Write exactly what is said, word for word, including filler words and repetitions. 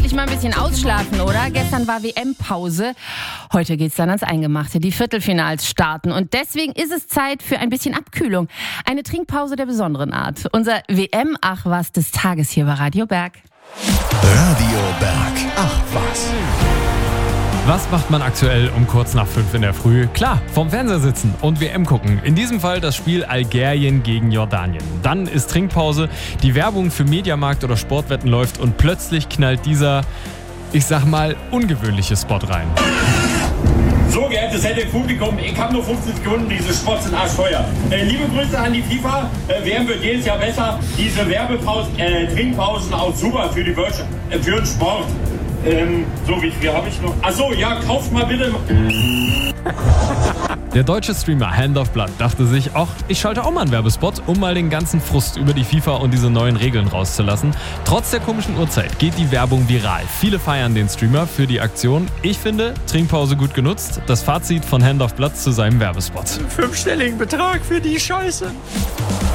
endlich mal ein bisschen ausschlafen, oder? Gestern war W M-Pause. Heute geht's dann ans Eingemachte. Die Viertelfinals starten. Und deswegen ist es Zeit für ein bisschen Abkühlung. Eine Trinkpause der besonderen Art. Unser W M-Ach was des Tages hier bei Radio Berg. Radio Berg. Ach was. Was macht man aktuell um kurz nach fünf in der Früh? Klar, vorm Fernseher sitzen und W M gucken. In diesem Fall das Spiel Algerien gegen Jordanien. Dann ist Trinkpause, die Werbung für Mediamarkt oder Sportwetten läuft und plötzlich knallt dieser, ich sag mal, ungewöhnliche Spot rein. So, geehrtes Publikum, ich habe nur fünfzehn Sekunden, diese Spots sind arschteuer. Äh, liebe Grüße an die FIFA, äh, W M wird jedes Jahr besser. Diese Werbepausen, äh, Trinkpausen auch super für, die Wirtschaft, äh, für den Sport. Ähm, so, wie viel habe ich noch? Achso, ja, kauft mal bitte. Der deutsche Streamer Hand of Blood dachte sich, ach, ich schalte auch mal einen Werbespot, um mal den ganzen Frust über die FIFA und diese neuen Regeln rauszulassen. Trotz der komischen Uhrzeit geht die Werbung viral. Viele feiern den Streamer für die Aktion. Ich finde, Trinkpause gut genutzt. Das Fazit von Hand of Blood zu seinem Werbespot. Fünfstelligen Betrag für die Scheiße.